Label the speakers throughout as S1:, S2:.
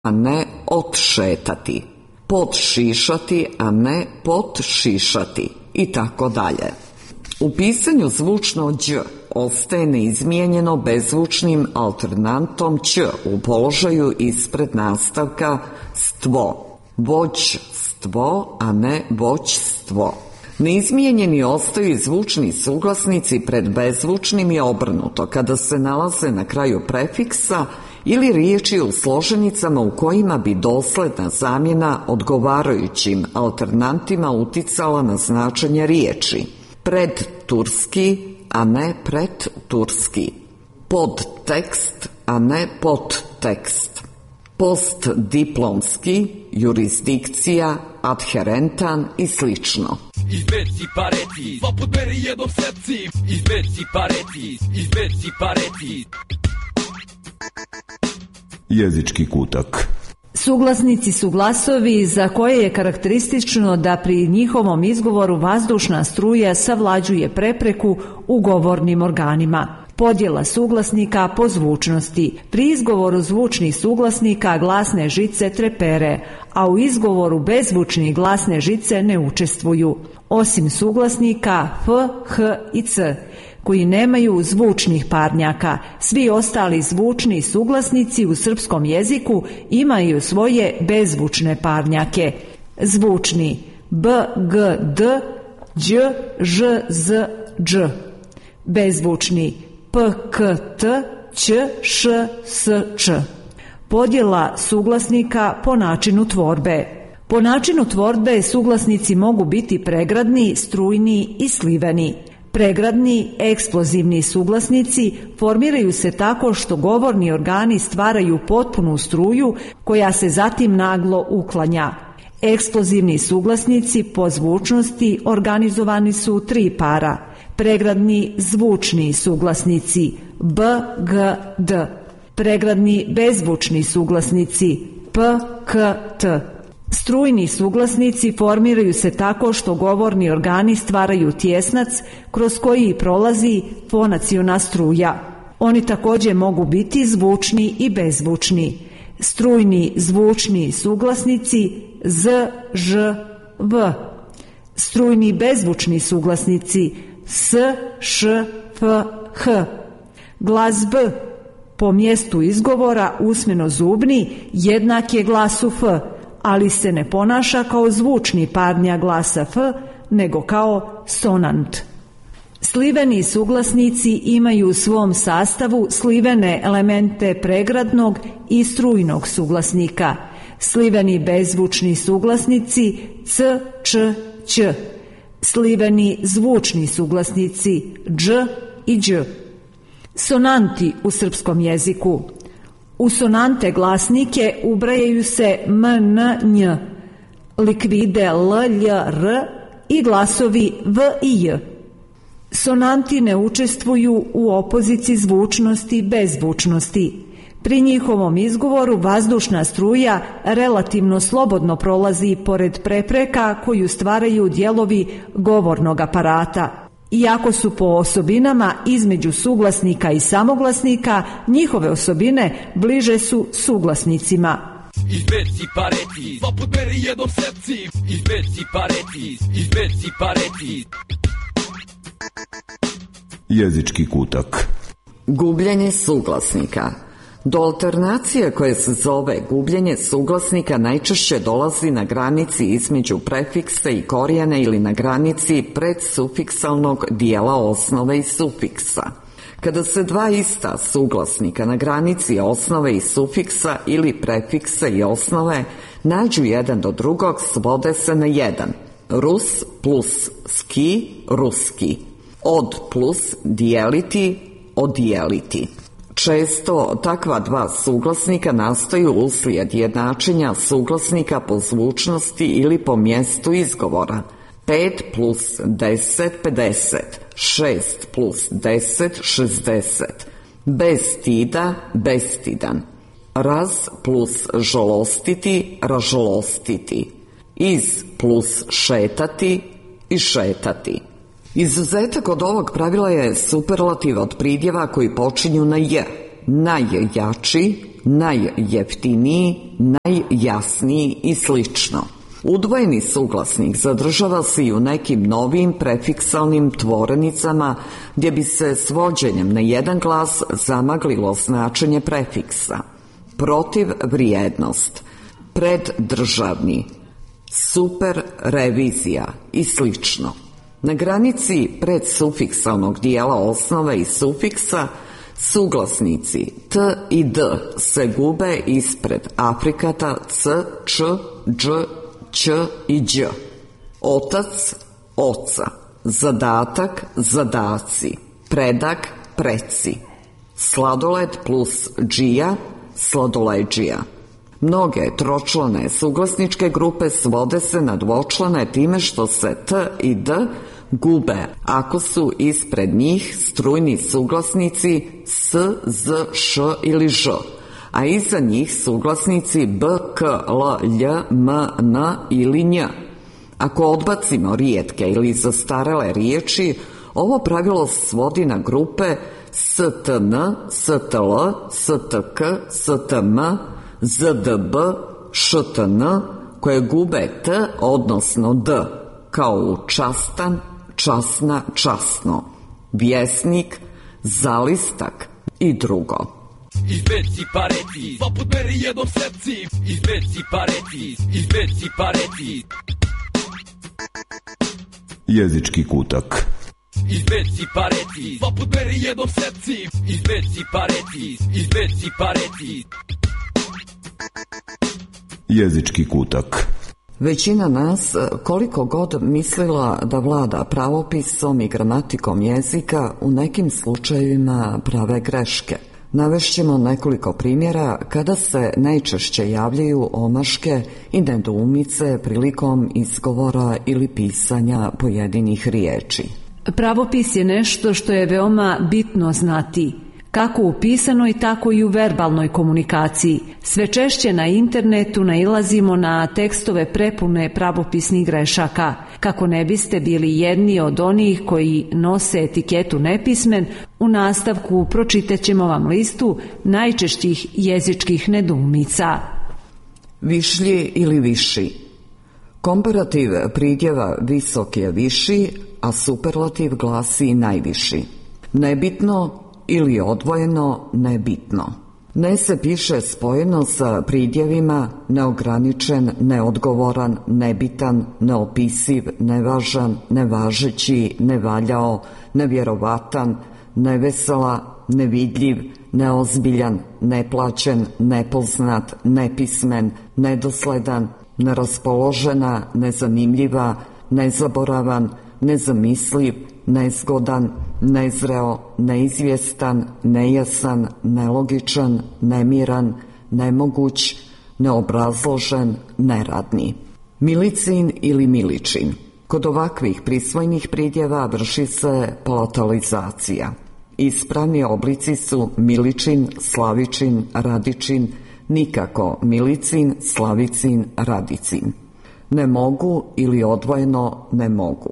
S1: a ne otšetati, podšišati, a ne potšišati i tako dalje. U pisanju zvučno đ ostaje neizmijenjeno bezzvučnim alternantom ć u položaju ispred nastavka stvo, vođstvo, a ne voćstvo. Neizmijenjeni ostaju i zvučni suglasnici pred bezzvučnim i obrnuto kada se nalaze na kraju prefiksa ili riječi u složenicama u kojima bi dosledna zamjena odgovarajućim alternantima uticala na značenje riječi. Predturski, a ne pretturski. Podtekst, a ne podtekst. Postdiplomski, jurisdikcija, adherentan i slično.
S2: Izbeci pareti, dva put meri jednom sepci. Izbeci pareti, izbeci pareti.
S3: Jezički kutak.
S4: Suglasnici su glasovi za koje je karakteristično da pri njihovom izgovoru vazdušna struja savlađuje prepreku u govornim organima. Podjela suglasnika po zvučnosti. Pri izgovoru zvučnih suglasnika glasne žice trepere, a u izgovoru bezzvučnih glasne žice ne učestvuju. Osim suglasnika f, h i c, koji nemaju zvučnih parnjaka, svi ostali zvučni suglasnici u srpskom jeziku imaju svoje bezzvučne parnjake. Zvučni b, g, d, đ, ž, z, dž. Bezzvučni p, k, t, ć, š, s, č. Podjela suglasnika po načinu tvorbe. Po načinu tvorbe suglasnici mogu biti pregradni, strujni i sliveni. Pregradni, eksplozivni suglasnici formiraju se tako što govorni organi stvaraju potpunu struju koja se zatim naglo uklanja. Eksplozivni suglasnici po zvučnosti organizovani su u 3 para. Pregradni zvučni suglasnici b, g, d. Pregradni bezzvučni suglasnici p, k, t. Strujni suglasnici formiraju se tako što govorni organi stvaraju tjesnac kroz koji prolazi fonaciona struja. Oni također mogu biti zvučni i bezzvučni. Strujni zvučni suglasnici z, ž, v. Strujni bezzvučni suglasnici s, š, f, h. Glas b po mjestu izgovora usmeno-zubni jednak je glasu f, ali se ne ponaša kao zvučni parnja glasa f, nego kao sonant. Sliveni suglasnici imaju u svom sastavu slivene elemente pregradnog i strujnog suglasnika. Sliveni bezzvučni suglasnici c, č, ć. Sliveni zvučni suglasnici dž i đ. Sonanti u srpskom jeziku. U sonante glasnike ubrajaju se m, n, nj, likvide l, lj, r i glasovi v i j. Sonanti ne učestvuju u opozici zvučnosti i bezzvučnosti. Pri njihovom izgovoru vazdušna struja relativno slobodno prolazi pored prepreka koju stvaraju dijelovi govornog aparata. Iako su po osobinama između suglasnika i samoglasnika, njihove osobine bliže su suglasnicima.
S2: Izbeci pareti, dva put meri jednom sepci. Izbeci pareti, izbeci pareti.
S3: Jezički kutak.
S1: Gubljenje suglasnika. Do alternacije koje se zove gubljenje suglasnika najčešće dolazi na granici između prefiksa i korijena ili na granici predsufiksalnog dijela osnove i sufiksa. Kada se dva ista suglasnika na granici osnove i sufiksa ili prefiksa i osnove nađu jedan do drugog, svode se na jedan. Rus plus ski, ruski. Od plus dijeliti, odijeliti. Često takva dva suglasnika nastaju uslijed jednačenja suglasnika po zvučnosti ili po mjestu izgovora. 5 plus 10, 50. 6 plus 10, 60. Bez stida, bestidan. Raz plus žalostiti, ražalostiti. Iz plus šetati i šetati. Izuzetak od ovog pravila je superlativ od pridjeva koji počinju na j. Najjači, najjeftiniji, najjasniji i slično. Udvojeni suglasnik zadržava se i u nekim novim prefiksalnim tvorenicama gdje bi se svođenjem na jedan glas zamaglilo značenje prefiksa. Protivvrijednost, preddržavni, super revizija i slično. Na granici predsufiksalnog dijela osnove i sufiksa suglasnici t i d se gube ispred afrikata c, č, dž, ć i đ. Otac, oca, zadatak, zadaci, predak, preci. Sladoled plus džija, sladoleđija. Mnoge tročlane suglasničke grupe svode se na dvočlane time što se t i d gube ako su ispred njih strujni suglasnici s, z, š ili ž, a iza njih suglasnici b, k, l, lj, m, n ili nj. Ako odbacimo rijetke ili zastarele riječi, ovo pravilo svodi na grupe stn, stl, stk, stm, zdb, štn, koje gube t, odnosno d, kao u častan, časna, časno, vjesnik, zalistak i drugo.
S2: Izbeci pareti, poput beri jednom sepci. Izbeci pareti, izbeci pareti.
S3: Jezički kutak.
S2: Izbeci pareti, poput beri jednom sepci. Izbeci pareti, izbeci pareti.
S3: Jezički kutak.
S1: Većina nas, koliko god mislila da vlada pravopisom i gramatikom jezika, u nekim slučajevima prave greške. Navešćemo nekoliko primjera kada se najčešće javljaju omaške i nedoumice prilikom izgovora ili pisanja pojedinih riječi.
S4: Pravopis je nešto što je veoma bitno znati, kako u pisanoj, tako i u verbalnoj komunikaciji. Sve češće na internetu nailazimo na tekstove prepune pravopisnih grešaka. Kako ne biste bili jedni od onih koji nose etiketu nepismen, u nastavku pročitat ćemo vam listu najčešćih jezičkih nedoumica.
S1: Višlji ili viši. Komparativ pridjeva visok je viši, a superlativ glasi najviši. Nebitno ili odvojeno nebitno. Ne se piše spojeno sa pridjevima neograničen, neodgovoran, nebitan, neopisiv, nevažan, nevažeći, nevaljao, nevjerovatan, nevesela, nevidljiv, neozbiljan, neplaćen, nepoznat, nepismen, nedosledan, neraspoložena, nezanimljiva, nezaboravan, nezamisliv, nezgodan, nezreo, neizvjestan, nejasan, nelogičan, nemiran, nemoguć, neobrazložen, neradni. Milicin ili miličin. Kod ovakvih prisvojnih pridjeva vrši se palatalizacija. Ispravni oblici su miličin, slavičin, radičin, nikako milicin, slavicin, radicin. Ne mogu ili odvojeno ne mogu.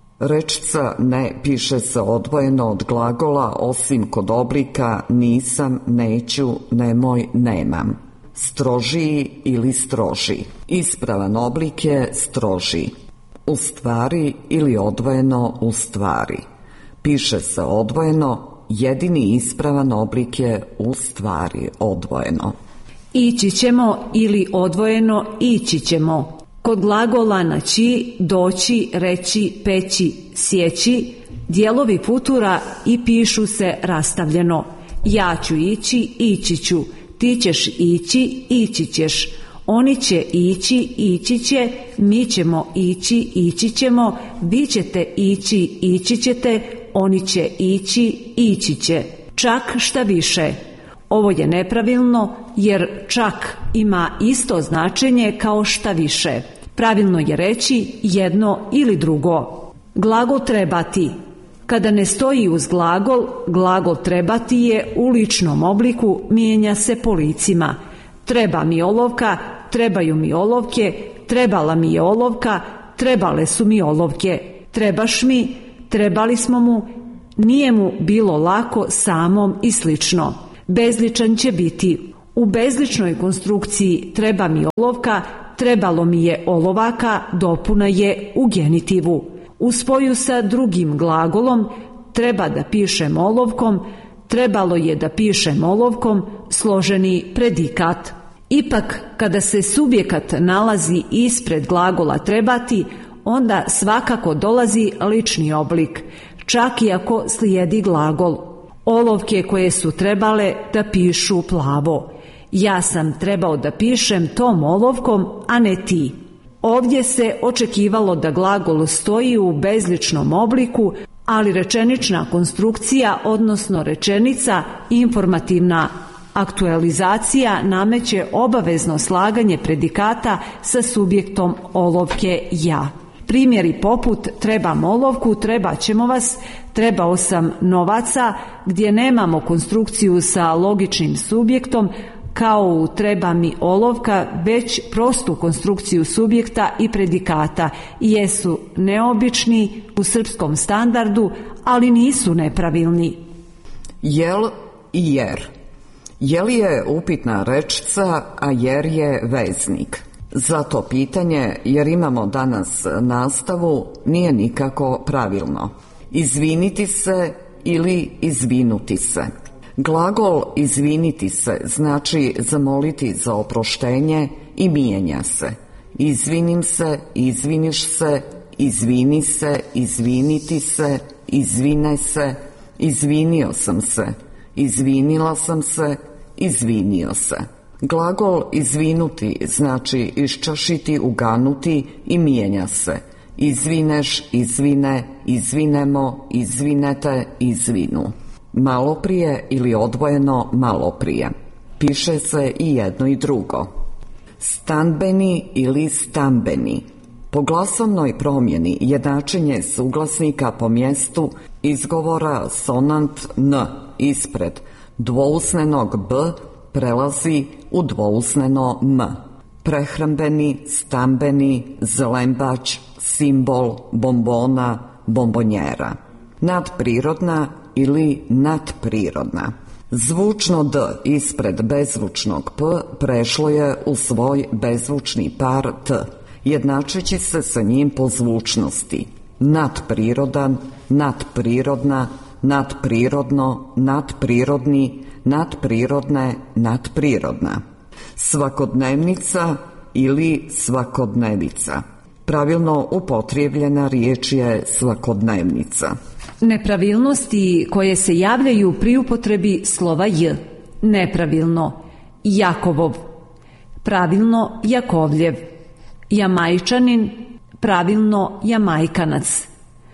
S1: Rečca ne piše se odvojeno od glagola osim kod oblika nisam, neću, nemoj, nemam. Strožiji ili stroži. Ispravan oblik je stroži. U stvari ili odvojeno u stvari. Piše se odvojeno, jedini ispravan oblik je u stvari odvojeno.
S4: Ići ćemo ili odvojeno ići ćemo. Kod glagola naći, doći, reći, peći, sjeći, dijelovi futura i pišu se rastavljeno. Ja ću ići, ići ću, ti ćeš ići, ići ćeš, oni će ići, ići će, mi ćemo ići, ići ćemo, vi ćete ići, ići ćete, oni će ići, ići će. Čak šta više. Ovo je nepravilno jer čak ima isto značenje kao šta više. Pravilno je reći jedno ili drugo. Glagol trebati. Kada ne stoji uz glagol, glagol trebati je u ličnom obliku, mijenja se po licima. Treba mi olovka, trebaju mi olovke, trebala mi je olovka, trebale su mi olovke. Trebaš mi, trebali smo mu, nije mu bilo lako samom i slično. Bezličan će biti. U bezličnoj konstrukciji treba mi olovka, trebalo mi je olovaka dopuna je u genitivu. U spoju sa drugim glagolom treba da pišem olovkom, trebalo je da pišem olovkom, složeni predikat. Ipak, kada se subjekat nalazi ispred glagola trebati, onda svakako dolazi lični oblik, čak i ako slijedi glagol. Olovke koje su trebale da pišu plavo. Ja sam trebao da pišem tom olovkom, a ne ti. Ovdje se očekivalo da glagol stoji u bezličnom obliku, ali rečenična konstrukcija, odnosno rečenica, informativna aktualizacija nameće obavezno slaganje predikata sa subjektom olovke ja. Primjeri poput trebam olovku, trebat ćemo vas, trebao sam novaca, gdje nemamo konstrukciju sa logičnim subjektom, kao u treba mi olovka, već prostu konstrukciju subjekta i predikata, jesu neobični u srpskom standardu, ali nisu nepravilni.
S1: Jel i jer. Jel je upitna rečica, a jer je veznik. Zato pitanje, jer imamo danas nastavu, nije nikako pravilno. Izviniti se ili izvinuti se. Glagol izviniti se znači zamoliti za oproštenje i mijenja se. Izvinim se, izviniš se, izvini se, izviniti se, izvine se, izvinio sam se, izvinila sam se, izvinio se. Glagol izvinuti znači iščašiti, uganuti i mijenja se. Izvineš, izvine, izvinemo, izvinete, izvinu. Maloprije ili odvojeno maloprije. Piše se i jedno i drugo. Stanbeni ili stambeni. Po glasovnoj promjeni jednačenje suglasnika po mjestu izgovora sonant n ispred dvousnenog b prelazi u dvousneno m. Prehrambeni, stambeni, zlembač, simbol, bombona, bombonjera. Nadprirodna ili nadprirodna. Zvučno d ispred bezvučnog p prešlo je u svoj bezvučni par t, jednačeći se sa njim po zvučnosti. Nadprirodan, nadprirodna, nadprirodno, nadprirodni, nadprirodne, nadprirodna. Svakodnevnica ili svakodnevica. Pravilno upotrijebljena riječ je svakodnevnica.
S4: Nepravilnosti koje se javljaju pri upotrebi slova j. Nepravilno Jakovov, pravilno Jakovljev. Jamajčanin, pravilno Jamajkanac.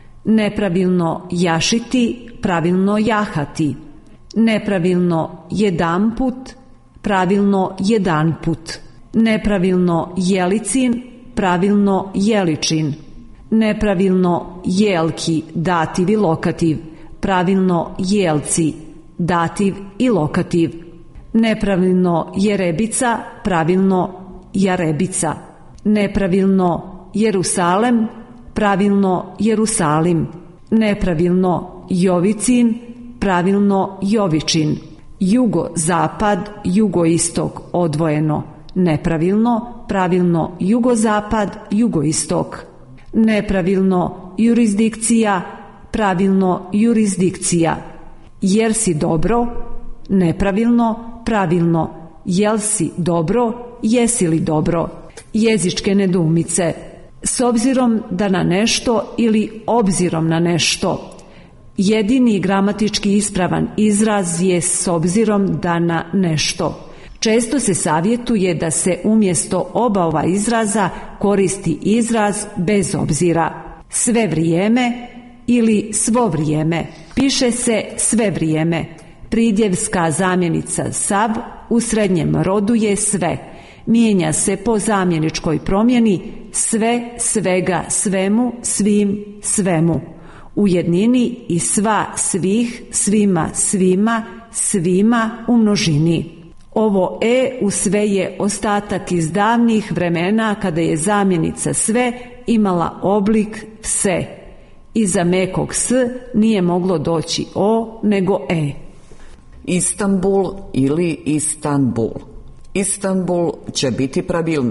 S4: Nepravilno jašiti, pravilno jahati. Nepravilno jedanput, pravilno jedanput. Nepravilno jelicin, pravilno jeličin. Nepravilno jelki, dativ i lokativ, pravilno jelci, dativ i lokativ. Nepravilno jerebica, pravilno jarebica. Nepravilno Jerusalem, pravilno Jerusalim. Nepravilno Jovicin, pravilno Jovičin. Jugozapad, jugoistok odvojeno, nepravilno, pravilno jugozapad, jugoistok. Nepravilno jurisdikcija, pravilno jurisdikcija. Jer si dobro, nepravilno, pravilno. Jel si dobro, jesi li dobro. Jezičke nedoumice. S obzirom da na nešto ili obzirom na nešto. Jedini gramatički ispravan izraz je s obzirom da na nešto. Često se savjetuje da se umjesto oba ova izraza koristi izraz bez obzira. Sve vrijeme ili svo vrijeme. Piše se sve vrijeme. Pridjevska zamjenica sav u srednjem rodu je sve. Mijenja se po zamjeničkoj promjeni sve, svega, svemu, svim, svemu. U jednini i sva, svih, svima, svima, svima u množini. Ovo e u sve je ostatak iz davnih vremena kada je zamjenica sve imala oblik vse. Iza mekog s nije moglo doći o nego e.
S1: Istanbul ili Istanbul. Istanbul će biti pravilnik